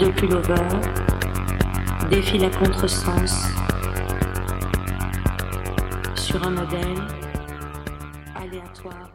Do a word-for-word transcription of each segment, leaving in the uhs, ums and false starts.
de pullover, défile à contresens sur un modèle aléatoire.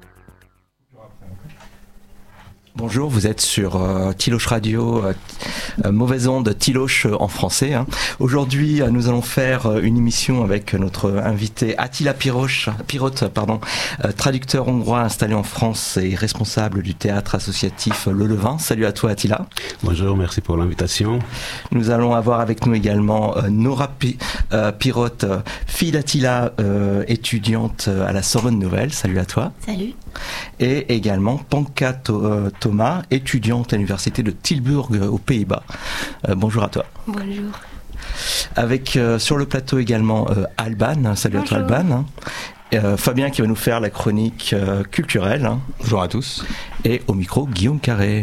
Bonjour, vous êtes sur euh, Tiloche Radio, euh, euh, Mauvaise Onde, Tiloche euh, en français. Hein. Aujourd'hui, euh, nous allons faire euh, une émission avec notre invité Attila Piroche, Pirote, pardon, euh, traducteur hongrois installé en France et responsable du théâtre associatif Le Levain. Salut à toi Attila. Bonjour, merci pour l'invitation. Nous allons avoir avec nous également euh, Nora Pi- euh, Pirote, euh, fille d'Attila, euh, étudiante à la Sorbonne Nouvelle. Salut à toi. Salut. Et également Panka to- euh, Thomas, étudiante à l'université de Tilburg euh, aux Pays-Bas. Euh, bonjour à toi. Bonjour. Avec euh, sur le plateau également euh, Alban. Salut bonjour. À toi Alban. Euh, Fabien qui va nous faire la chronique euh, culturelle. Hein. Bonjour à tous. Et au micro Guillaume Carré.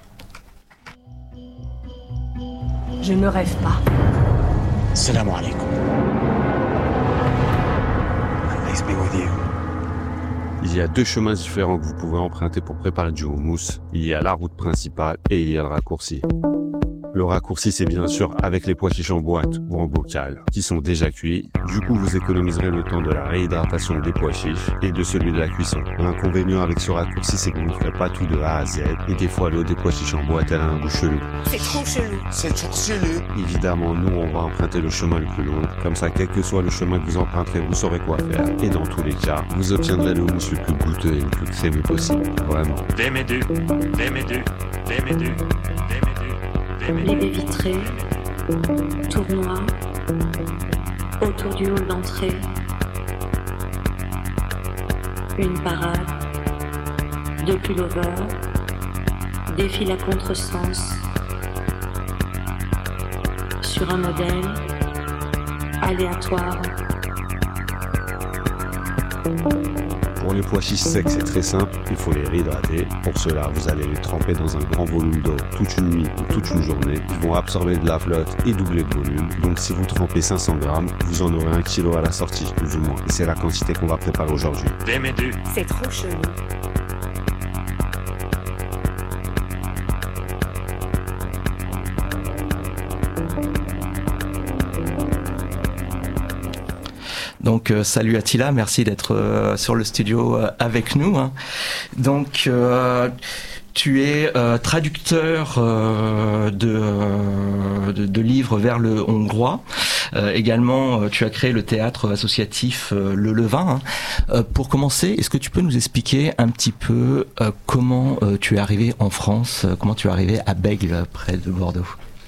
Je ne rêve pas. Salam alaikum. Peace be with you. Il y a deux chemins différents que vous pouvez emprunter pour préparer du houmous. Il y a la route principale et il y a le raccourci. Le raccourci, c'est bien sûr avec les pois chiches en boîte ou en bocal, qui sont déjà cuits. Du coup, vous économiserez le temps de la réhydratation des pois chiches et de celui de la cuisson. L'inconvénient avec ce raccourci, c'est que vous ne ferez pas tout de A à Z. Et des fois, l'eau des pois chiches en boîte, elle a un goût chelou. C'est trop chelou. C'est trop chelou. Évidemment, nous, on va emprunter le chemin le plus long. Comme ça, quel que soit le chemin que vous emprunterez, vous saurez quoi faire. Et dans tous les cas, vous obtiendrez le houmous le plus goûteux et le plus crémeux possible. Vraiment. Démédu, démédu, démédu, démédu. Les baies vitrées, tournois, autour du hall d'entrée, une parade, de pullover, défile à contresens, sur un modèle aléatoire. Pour les pois chiches secs, c'est très simple, il faut les réhydrater. Pour cela, vous allez les tremper dans un grand volume d'eau toute une nuit ou toute une journée. Ils vont absorber de la flotte et doubler de volume. Donc si vous trempez cinq cents grammes, vous en aurez un kilo à la sortie, plus ou moins. Et c'est la quantité qu'on va préparer aujourd'hui. Démédu. C'est trop chelou. Donc euh, salut Attila, merci d'être euh, sur le studio euh, avec nous. Hein. Donc euh, tu es euh, traducteur euh, de, euh, de, de livres vers le hongrois. Euh, également, euh, tu as créé le théâtre associatif euh, Le Levain. Hein. Euh, pour commencer, est-ce que tu peux nous expliquer un petit peu euh, comment euh, tu es arrivé en France, euh, comment tu es arrivé à Bègle, près de Bordeaux?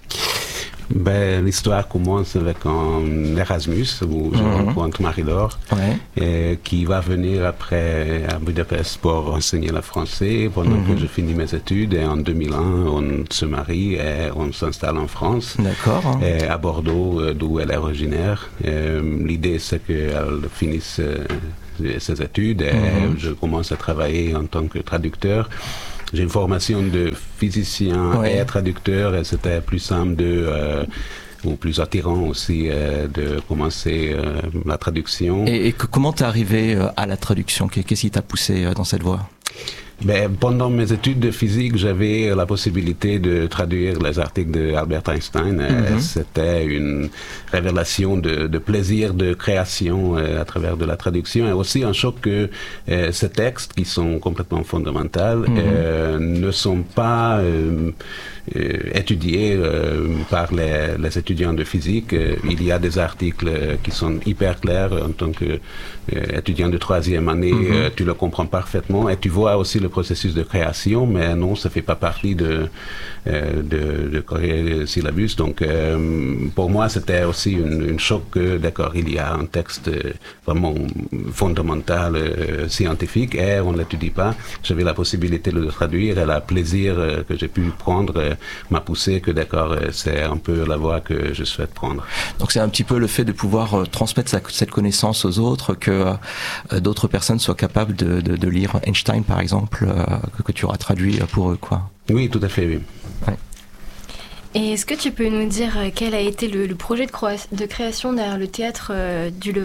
Ben, l'histoire commence avec un Erasmus où je mmh. rencontre Marie-Laure ouais. et, qui va venir après à Budapest pour enseigner le français pendant mmh. que je finis mes études. Et en deux mille un, on se marie et on s'installe en France. D'accord. Hein. Et à Bordeaux, d'où elle est originaire. Et, l'idée, c'est qu'elle finisse euh, ses études et mmh. je commence à travailler en tant que traducteur. J'ai une formation de physicien ouais. et traducteur et c'était plus simple de, euh, ou plus attirant aussi euh, de commencer euh, la traduction. Et, et que, comment t'es arrivé euh, à la traduction? Qu'est-ce qui t'a poussé euh, dans cette voie? Ben, pendant mes études de physique, j'avais la possibilité de traduire les articles d'Albert Einstein. Mm-hmm. C'était une révélation de, de plaisir de création euh, à travers de la traduction et aussi un choc que euh, ces textes qui sont complètement fondamentaux mm-hmm. euh, ne sont pas euh, euh, étudiés euh, par les, les étudiants de physique. Euh, il y a des articles qui sont hyper clairs en tant qu'étudiant euh, de troisième année. Mm-hmm. euh, tu le comprends parfaitement et tu vois aussi le processus de création, mais non, ça fait pas partie de euh, de, de corriger syllabus. Donc, euh, pour moi, c'était aussi une, une choc que, d'accord, il y a un texte vraiment fondamental, euh, scientifique, et on ne l'étudie pas. J'avais la possibilité de le traduire, et le plaisir euh, que j'ai pu prendre euh, m'a poussé que, d'accord, euh, c'est un peu la voie que je souhaite prendre. Donc, c'est un petit peu le fait de pouvoir euh, transmettre sa, cette connaissance aux autres, que euh, d'autres personnes soient capables de, de, de lire Einstein, par exemple, Que, que tu auras traduit pour eux, quoi. Oui, tout à fait, oui. Ouais. Et est-ce que tu peux nous dire quel a été le, le projet de, croa- de création derrière le théâtre euh, du Levain ?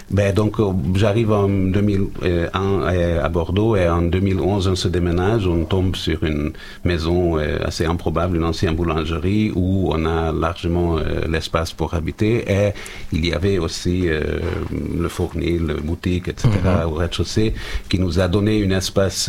Ben donc j'arrive en deux mille un à Bordeaux et en deux mille onze on se déménage, on tombe sur une maison assez improbable, une ancienne boulangerie où on a largement l'espace pour habiter et il y avait aussi le fournil, le boutique, et cetera. Mmh. Au rez-de-chaussée qui nous a donné un espace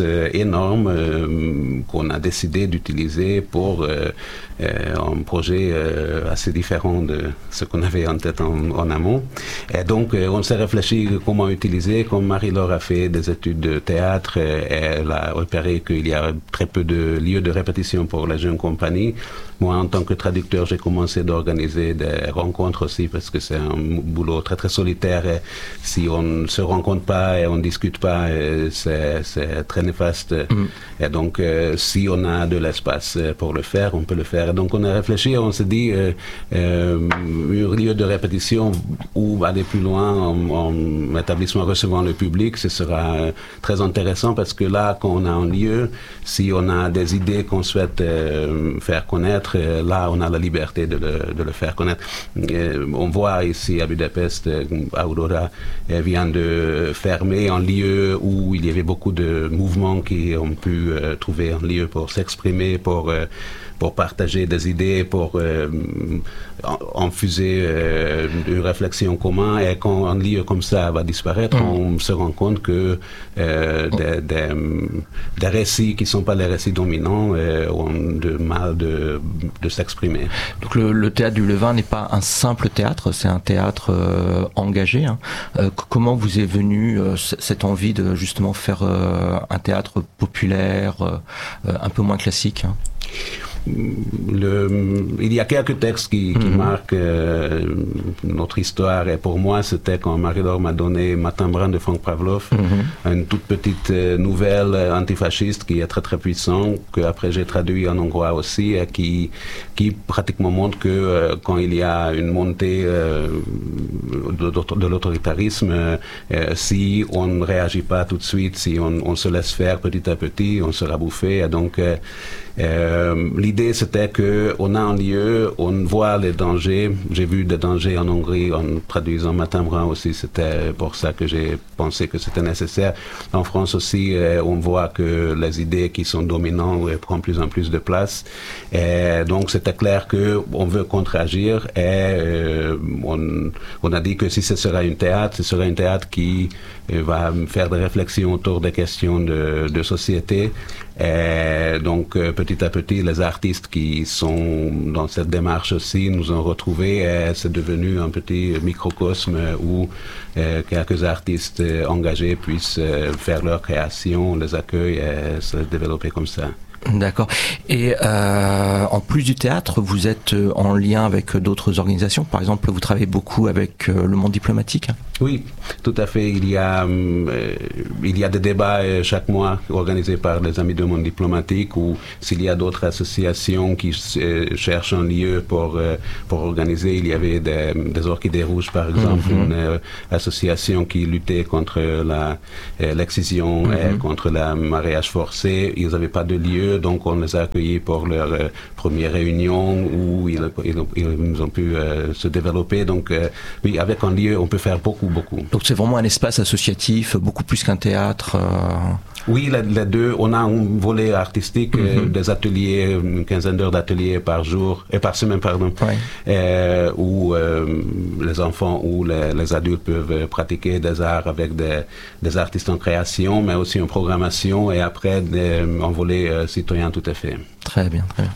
énorme qu'on a décidé d'utiliser pour un projet assez différent de ce qu'on avait en tête en, en amont. Et donc on s'est réfléchi comment utiliser, comme Marie-Laure a fait des études de théâtre, et elle a repéré qu'il y a très peu de lieux de répétition pour les jeunes compagnies. Moi, en tant que traducteur, j'ai commencé d'organiser des rencontres aussi parce que c'est un boulot très très solitaire et si on ne se rencontre pas et on ne discute pas, c'est, c'est très néfaste. Mm. Et donc, euh, si on a de l'espace pour le faire, on peut le faire. Et donc, on a réfléchi et on s'est dit, euh, euh, un lieu de répétition ou aller plus loin en, en établissement recevant le public, ce sera euh, très intéressant parce que là, quand on a un lieu, si on a des idées qu'on souhaite euh, faire connaître, là, on a la liberté de le, de le faire connaître. Euh, on voit ici à Budapest, Aurora vient de fermer un lieu où il y avait beaucoup de mouvements qui ont pu euh, trouver un lieu pour s'exprimer, pour euh, pour partager des idées, pour euh, infuser euh, une réflexion commune. Et quand un lieu comme ça va disparaître, mmh. on se rend compte que euh, des, des, des récits qui ne sont pas les récits dominants euh, ont de mal de, de s'exprimer. Donc le, le théâtre du Levain n'est pas un simple théâtre, c'est un théâtre euh, engagé. Hein. Euh, comment vous est venue euh, cette envie de justement faire euh, un théâtre populaire, euh, un peu moins classique, hein? Le, il y a quelques textes qui, qui mmh. marquent euh, notre histoire et pour moi c'était quand Marie-Laure m'a donné Matin brun de Frank Pavlov, mmh. une toute petite euh, nouvelle antifasciste qui est très très puissante, que après j'ai traduit en hongrois aussi et qui, qui pratiquement montre que euh, quand il y a une montée euh, de, de l'autoritarisme, euh, si on ne réagit pas tout de suite, si on, on se laisse faire petit à petit, on sera bouffé. Et donc euh, Euh, l'idée c'était que on a un lieu, on voit les dangers. J'ai vu des dangers en Hongrie en traduisant Matin brun aussi. C'était pour ça que j'ai pensé que c'était nécessaire. En France aussi, euh, on voit que les idées qui sont dominantes euh, prennent plus en plus de place. Et donc c'était clair que on veut contre-agir et euh, on, on a dit que si ce sera un théâtre, ce sera un théâtre qui euh, va faire des réflexions autour des questions de, de société. Et donc euh, petit à petit, les artistes qui sont dans cette démarche aussi nous ont retrouvés et c'est devenu un petit microcosme où euh, quelques artistes euh, engagés puissent euh, faire leur création, les accueils et se développer comme ça. D'accord. Et euh, en plus du théâtre, vous êtes en lien avec d'autres organisations. Par exemple, vous travaillez beaucoup avec euh, le monde diplomatique. Oui, tout à fait. Il y a, euh, il y a des débats euh, chaque mois organisés par les Amis du monde diplomatique ou s'il y a d'autres associations qui euh, cherchent un lieu pour, euh, pour organiser. Il y avait des, des Orchidées Rouges, par exemple, mm-hmm. une euh, association qui luttait contre la, euh, l'excision mm-hmm. et contre le mariage forcé. Ils n'avaient pas de lieu. Donc on les a accueillis pour leur euh, première réunion où ils, ils, ils ont pu euh, se développer. Donc euh, oui, avec un lieu, on peut faire beaucoup, beaucoup. Donc c'est vraiment un espace associatif, beaucoup plus qu'un théâtre. Euh... Oui, les, les deux. On a un volet artistique, mm-hmm. euh, des ateliers, une quinzaine d'heures d'ateliers par jour, et par semaine, pardon, ouais. euh, où euh, les enfants ou les, les adultes peuvent pratiquer des arts avec des, des artistes en création, mais aussi en programmation, et après des, un volet euh, citoyen tout à fait. Très bien, très bien.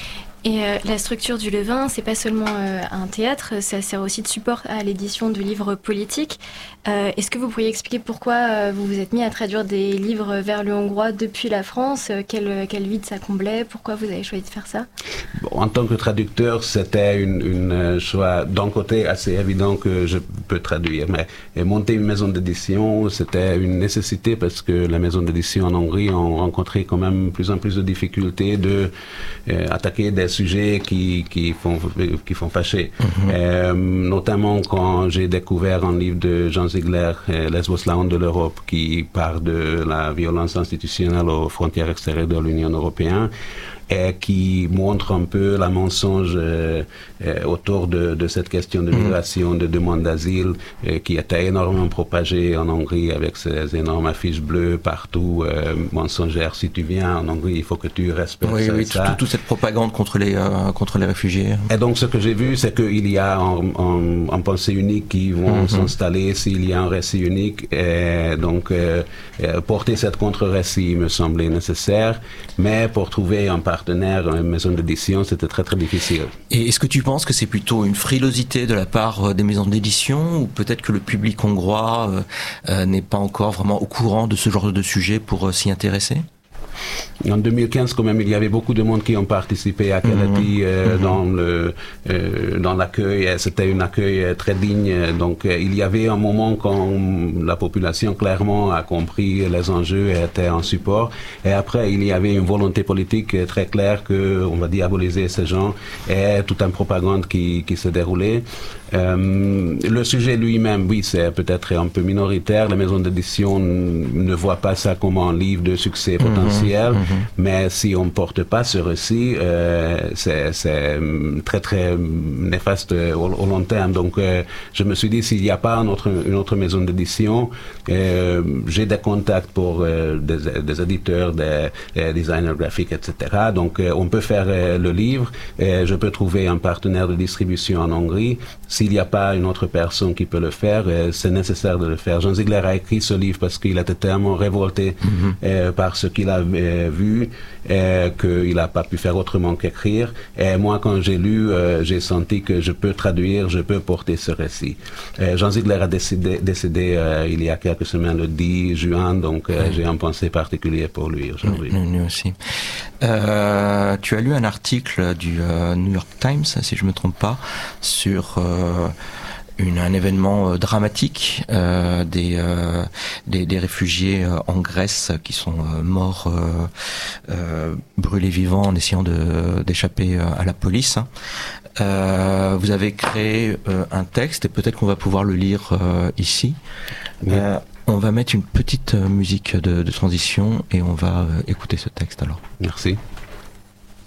Et euh, la structure du Levain, c'est pas seulement euh, un théâtre, ça sert aussi de support à l'édition de livres politiques. Euh, est-ce que vous pourriez expliquer pourquoi euh, vous vous êtes mis à traduire des livres vers le hongrois depuis la France? Quel, quel vide ça comblait? Pourquoi vous avez choisi de faire ça? Bon, en tant que traducteur, c'était une, une choix d'un côté assez évident que je peux traduire, mais monter une maison d'édition, c'était une nécessité parce que la maison d'édition en Hongrie ont rencontré quand même plus en plus de difficultés de euh, attaquer des sujets qui, qui, font, qui font fâcher. Mm-hmm. Euh, notamment quand j'ai découvert un livre de Jean Ziegler, Lesbos, la honte de l'Europe, qui parle de la violence institutionnelle aux frontières extérieures de l'Union européenne. et qui montre un peu la mensonge euh, euh, autour de, de cette question de migration, de demande d'asile, euh, qui était énormément propagée en Hongrie avec ces énormes affiches bleues partout, euh, mensongères. Si tu viens en Hongrie, il faut que tu respectes oui, ça. Oui, ça. Toute, toute cette propagande contre les euh, contre les réfugiés. Et donc, ce que j'ai vu, c'est qu'il y a en, en, en pensée unique qui vont mm-hmm. s'installer s'il y a un récit unique. Et donc, euh, porter cette contre-récit me semblait nécessaire, mais pour trouver un partenaire, une maison d'édition, c'était très très difficile. Et est-ce que tu penses que c'est plutôt une frilosité de la part des maisons d'édition, ou peut-être que le public hongrois euh, euh, n'est pas encore vraiment au courant de ce genre de sujet pour euh, s'y intéresser ? En deux mille quinze, quand même, il y avait beaucoup de monde qui ont participé à Keleti euh, mmh. dans le euh, dans l'accueil. C'était un accueil très digne. Donc, euh, il y avait un moment quand la population clairement a compris les enjeux et était en support. Et après, il y avait une volonté politique très claire que on va diaboliser ces gens et toute une propagande qui qui se déroulait. Euh, le sujet lui-même, oui, c'est peut-être un peu minoritaire. Les maisons d'édition ne voient pas ça comme un livre de succès potentiel, mmh, mmh. mais si on ne porte pas ce récit, euh, c'est, c'est très très néfaste au, au long terme. Donc, euh, je me suis dit, s'il n'y a pas une autre, une autre maison d'édition, euh, j'ai des contacts pour euh, des, des éditeurs, des, des designers graphiques, et cetera. Donc, euh, on peut faire euh, le livre, et je peux trouver un partenaire de distribution en Hongrie. S'il n'y a pas une autre personne qui peut le faire, euh, c'est nécessaire de le faire. Jean Ziegler a écrit ce livre parce qu'il était tellement révolté mm-hmm. euh, par ce qu'il avait euh, vu euh, qu'il n'a pas pu faire autrement qu'écrire. Et moi, quand j'ai lu, euh, j'ai senti que je peux traduire, je peux porter ce récit. Euh, Jean Ziegler a décidé, décédé euh, il y a quelques semaines, le dix juin, donc euh, mm-hmm. j'ai un pensée particulier pour lui aujourd'hui. Nous, nous aussi. Euh, tu as lu un article du euh, New York Times, si je ne me trompe pas, sur euh, une, un événement euh, dramatique euh, des, euh, des des réfugiés euh, en Grèce qui sont euh, morts euh, euh, brûlés vivants en essayant de d'échapper euh, à la police. Euh, vous avez créé euh, un texte et peut-être qu'on va pouvoir le lire euh, ici. Oui. Euh, on va mettre une petite euh, musique de, de transition et on va euh, écouter ce texte alors. Merci.